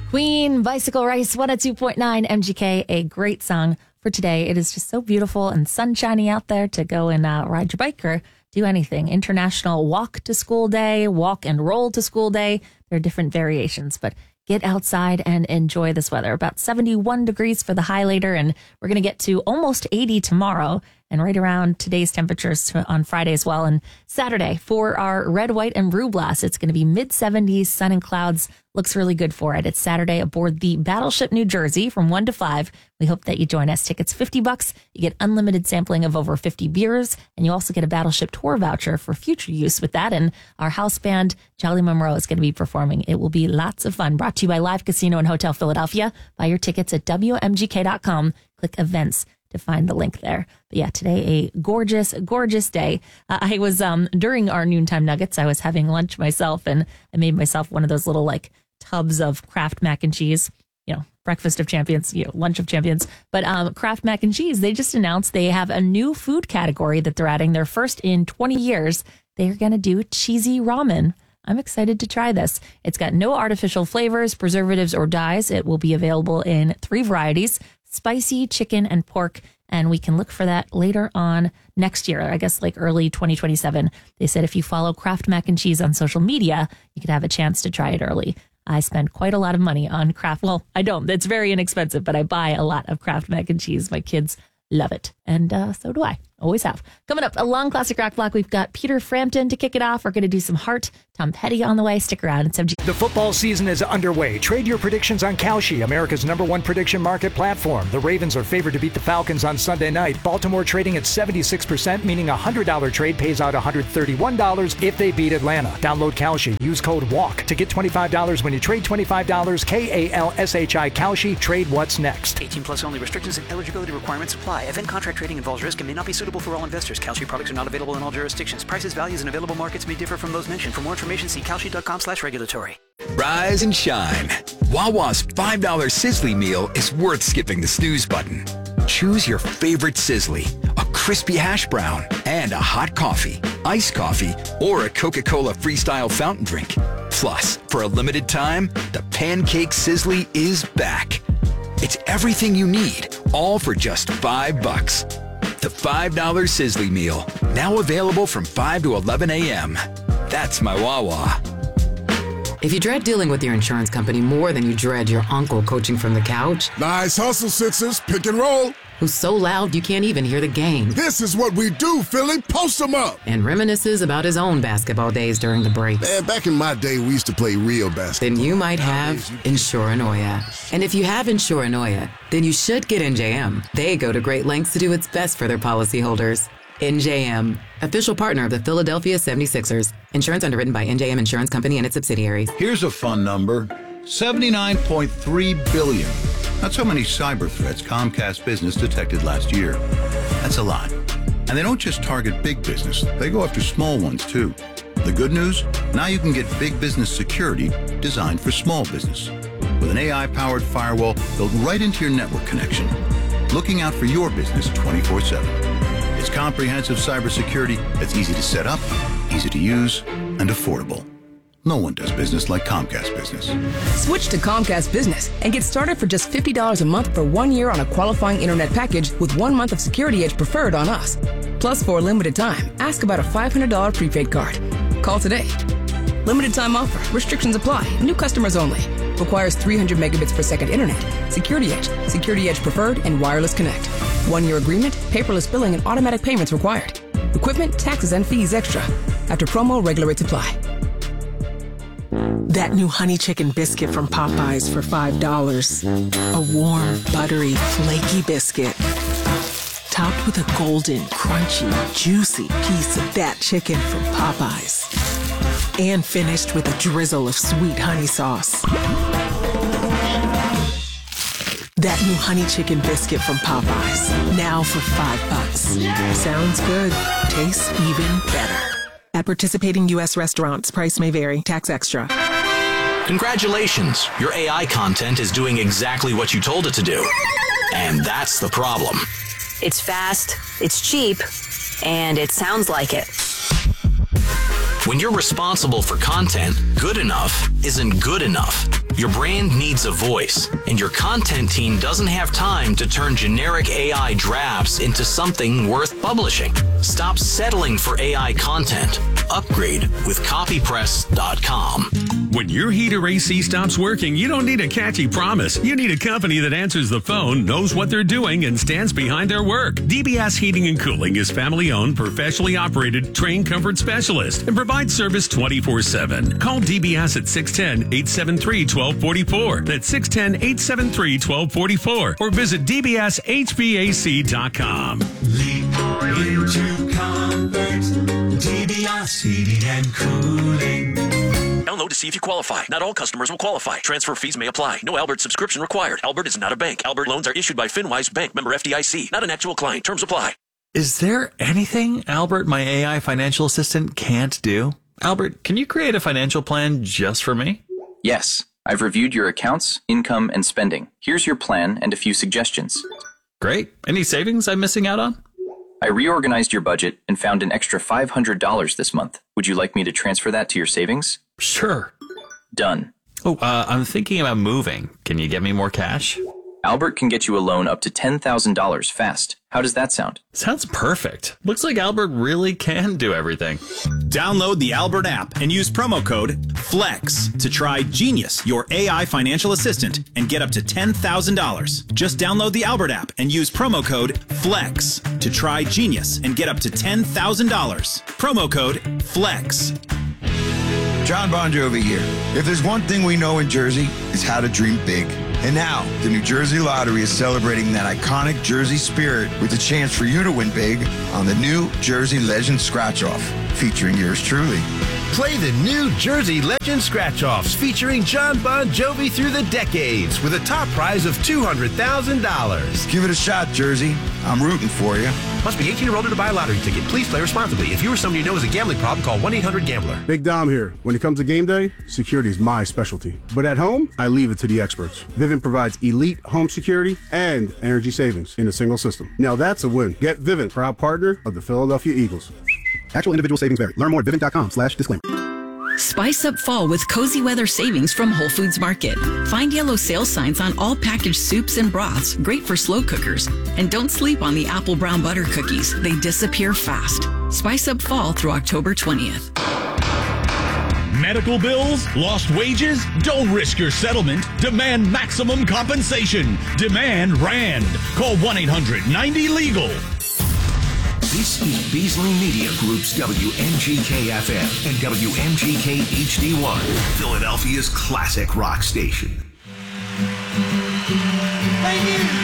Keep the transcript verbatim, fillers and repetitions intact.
Queen, Bicycle Race, one oh two point nine M G K, a great song for today. It is just so beautiful and sunshiny out there to go and uh, ride your bike or do anything. International Walk to School Day, Walk and Roll to School Day. There are different variations, but get outside and enjoy this weather. About seventy-one degrees for the high later, and we're going to get to almost eighty tomorrow and right around today's temperatures on Friday as well. And Saturday for our red, white, and blue blast, it's going to be mid seventies, sun and clouds. Looks really good for it. It's Saturday aboard the Battleship New Jersey from one to five. We hope that you join us. Tickets fifty bucks. You get unlimited sampling of over fifty beers, and you also get a Battleship tour voucher for future use with that. And our house band, Charlie Monroe, is going to be performing. It will be lots of fun. Brought to you by Live Casino and Hotel Philadelphia. Buy your tickets at W M G K dot com. Click events to find the link there. But yeah, today a gorgeous, gorgeous day. Uh, I was, um during our noontime nuggets, I was having lunch myself, and I made myself one of those little like tubs of Kraft mac and cheese, you know, breakfast of champions, you know, lunch of champions. But um, Kraft mac and cheese, they just announced they have a new food category that they're adding. Their first in twenty years. They're going to do cheesy ramen. I'm excited to try this. It's got no artificial flavors, preservatives, or dyes. It will be available in three varieties: spicy, chicken, and pork. And we can look for that later on next year, I guess like early twenty twenty-seven. They said if you follow Kraft Mac and Cheese on social media, you could have a chance to try it early. I spend quite a lot of money on Kraft. Well, I don't. It's very inexpensive, but I buy a lot of Kraft Mac and Cheese. My kids love it. And uh, so do I. Always have. Coming up, a long classic rock block. We've got Peter Frampton to kick it off. We're going to do some Heart. Tom Petty on the way. Stick around. It's M G. The football season is underway. Trade your predictions on Kalshi, America's number one prediction market platform. The Ravens are favored to beat the Falcons on Sunday night. Baltimore trading at seventy-six percent, meaning a one hundred dollars trade pays out one hundred thirty-one dollars if they beat Atlanta. Download Kalshi. Use code WALK to get twenty-five dollars when you trade twenty-five dollars. K A L S H I Kalshi. Trade what's next. eighteen plus only. Restrictions and eligibility requirements apply. Event contract trading involves risk and may not be suitable for all investors. Kalshi products are not available in all jurisdictions. Prices, values, and available markets may differ from those mentioned. For more information, see kalshi.com slash regulatory. Rise and shine. Wawa's five dollar Sizzly meal is worth skipping the snooze button. Choose your favorite Sizzly, a crispy hash brown, and a hot coffee, iced coffee, or a Coca-Cola Freestyle fountain drink. Plus, for a limited time, the Pancake Sizzly is back. It's everything you need, all for just five bucks. The five dollar Sizzly meal, now available from five to eleven a.m. That's my Wawa. If you dread dealing with your insurance company more than you dread your uncle coaching from the couch, nice hustle, Sixers. Pick and roll. Who's so loud you can't even hear the game. This is what we do, Philly. Post them up. And reminisces about his own basketball days during the break. Man, back in my day, we used to play real basketball. Then you might have Insuranoia. And if you have Insuranoia, then you should get N J M. They go to great lengths to do its best for their policyholders. N J M, official partner of the Philadelphia seventy-sixers. Insurance underwritten by N J M Insurance Company and its subsidiaries. Here's a fun number, seventy-nine point three billion. That's how many cyber threats Comcast Business detected last year. That's a lot. And they don't just target big business, they go after small ones too. The good news? Now you can get big business security designed for small business. With an A I-powered firewall built right into your network connection. Looking out for your business twenty-four seven. It's comprehensive cybersecurity that's easy to set up, easy to use, and affordable. No one does business like Comcast Business. Switch to Comcast Business and get started for just fifty dollars a month for one year on a qualifying internet package with one month of Security Edge preferred on us. Plus, for a limited time, ask about a five hundred dollars prepaid card. Call today. Limited time offer. Restrictions apply. New customers only. Requires three hundred megabits per second internet. Security Edge, Security Edge preferred, and wireless connect. One-year agreement, paperless billing, and automatic payments required. Equipment, taxes, and fees extra. After promo, regular rates apply. That new honey chicken biscuit from Popeyes for five dollars. A warm, buttery, flaky biscuit. Topped with a golden, crunchy, juicy piece of that chicken from Popeyes. And finished with a drizzle of sweet honey sauce. That new honey chicken biscuit from Popeyes. Now for five bucks. Sounds good. Tastes even better. At participating U S restaurants, price may vary. Tax extra. Congratulations. Your A I content is doing exactly what you told it to do. And that's the problem. It's fast, it's cheap, and it sounds like it. When you're responsible for content, good enough isn't good enough. Your brand needs a voice, and your content team doesn't have time to turn generic A I drafts into something worth publishing. Stop settling for A I content. Upgrade with copy press dot com. When your heater A C stops working, you don't need a catchy promise. You need a company that answers the phone, knows what they're doing, and stands behind their work. D B S Heating and Cooling is family-owned, professionally operated, trained comfort specialist, and provides service twenty-four seven. Call D B S at six one zero, eight seven three, one two four four. That's six one zero, eight seven three, one two four four. Or visit d b s h v a c dot com. Leap into comfort, D B S Heating and Cooling. Download to see if you qualify. Not all customers will qualify. Transfer fees may apply. No Albert subscription required. Albert is not a bank. Albert loans are issued by FinWise Bank, member F D I C. Not an actual client. Terms apply. Is there anything Albert, my A I financial assistant, can't do? Albert, can you create a financial plan just for me? Yes. I've reviewed your accounts, income, and spending. Here's your plan and a few suggestions. Great. Any savings I'm missing out on? I reorganized your budget and found an extra five hundred dollars this month. Would you like me to transfer that to your savings? Sure. Done. Oh, uh, I'm thinking about moving. Can you get me more cash? Albert can get you a loan up to ten thousand dollars fast. How does that sound? Sounds perfect. Looks like Albert really can do everything. Download the Albert app and use promo code FLEX to try Genius, your A I financial assistant, and get up to ten thousand dollars. Just download the Albert app and use promo code FLEX to try Genius and get up to ten thousand dollars. Promo code FLEX. John Bon Jovi here. If there's one thing we know in Jersey, it's how to dream big. And now, the New Jersey Lottery is celebrating that iconic Jersey spirit with a chance for you to win big on the New Jersey Legend Scratch-Off, featuring yours truly. Play the New Jersey Legend Scratch-Offs featuring John Bon Jovi through the decades with a top prize of two hundred thousand dollars. Give it a shot, Jersey. I'm rooting for you. Must be eighteen or older to buy a lottery ticket. Please play responsibly. If you or someone you know has a gambling problem, call one eight hundred gambler. Big Dom here. When it comes to game day, security is my specialty. But at home, I leave it to the experts. Vivint provides elite home security and energy savings in a single system. Now that's a win. Get Vivint, proud partner of the Philadelphia Eagles. Actual individual savings vary. Learn more at vivint.com slash disclaimer. Spice up fall with cozy weather savings from Whole Foods Market. Find yellow sales signs on all packaged soups and broths, great for slow cookers. And don't sleep on the apple brown butter cookies. They disappear fast. Spice up fall through October twentieth. Medical bills? Lost wages? Don't risk your settlement. Demand maximum compensation. Demand RAND. Call one eight hundred ninety legal. This is Beasley Media Group's W M G K F M and W M G K H D one, Philadelphia's classic rock station. Thank you.